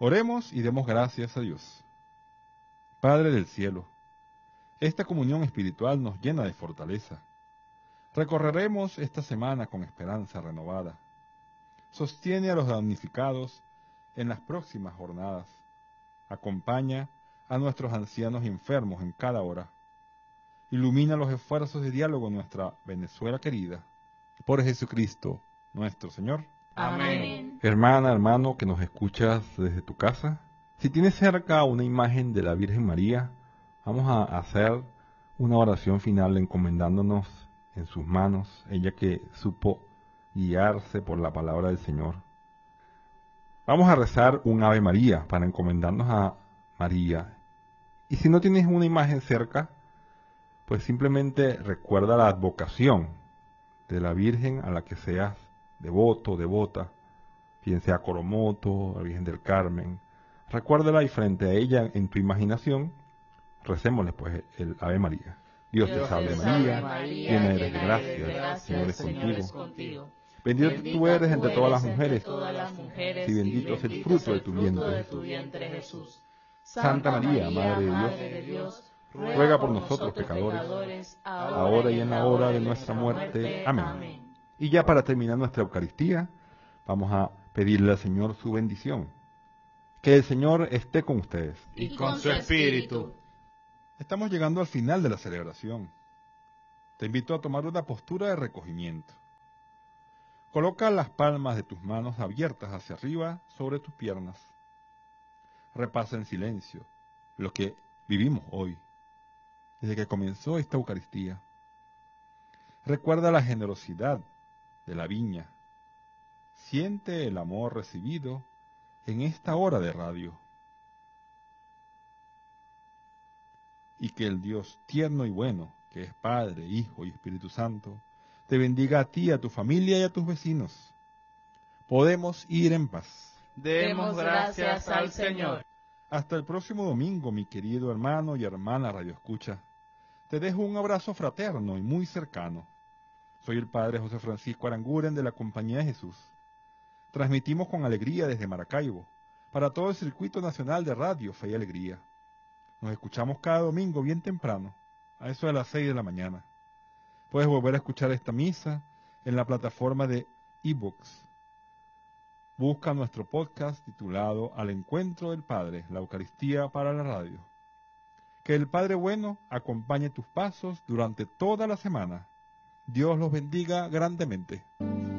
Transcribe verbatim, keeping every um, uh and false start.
Oremos y demos gracias a Dios. Padre del cielo, esta comunión espiritual nos llena de fortaleza. Recorreremos esta semana con esperanza renovada. Sostiene a los damnificados en las próximas jornadas. Acompaña a nuestros ancianos enfermos en cada hora. Ilumina los esfuerzos de diálogo en nuestra Venezuela querida. Por Jesucristo, nuestro Señor. Amén. Hermana, hermano, que nos escuchas desde tu casa, si tienes cerca una imagen de la Virgen María, vamos a hacer una oración final encomendándonos en sus manos, ella que supo guiarse por la palabra del Señor. Vamos a rezar un Ave María para encomendarnos a María. Y si no tienes una imagen cerca, pues simplemente recuerda la advocación de la Virgen a la que seas devoto, devota, bien sea Coromoto, la Virgen del Carmen. Recuérdala y frente a ella en tu imaginación, recémosle pues el Ave María. Dios, Dios te salve María, María, llena eres de gracia, el Señor es contigo. contigo. Bendita tú eres entre todas las mujeres, todas las mujeres y bendito es el fruto de tu vientre, tu vientre Jesús. Santa María, Madre de Dios, de Dios ruega por nosotros pecadores, ahora y en la hora de nuestra muerte. Amén. Y ya para terminar nuestra Eucaristía, vamos a pedirle al Señor su bendición. Que el Señor esté con ustedes. Y con su espíritu. Estamos llegando al final de la celebración. Te invito a tomar una postura de recogimiento. Coloca las palmas de tus manos abiertas hacia arriba sobre tus piernas. Repasa en silencio lo que vivimos hoy, desde que comenzó esta Eucaristía. Recuerda la generosidad de la viña. Siente el amor recibido en esta hora de radio. Y que el Dios tierno y bueno, que es Padre, Hijo y Espíritu Santo, te bendiga a ti, a tu familia y a tus vecinos. Podemos ir en paz. Demos gracias al Señor. Hasta el próximo domingo, mi querido hermano y hermana Radio Escucha. Te dejo un abrazo fraterno y muy cercano. Soy el Padre José Francisco Aranguren de la Compañía de Jesús. Transmitimos con alegría desde Maracaibo, para todo el Circuito Nacional de Radio Fe y Alegría. Nos escuchamos cada domingo bien temprano, a eso de las seis de la mañana. Puedes volver a escuchar esta misa en la plataforma de iVoox. Busca nuestro podcast titulado Al Encuentro del Padre, la Eucaristía para la Radio. Que el Padre Bueno acompañe tus pasos durante toda la semana. Dios los bendiga grandemente.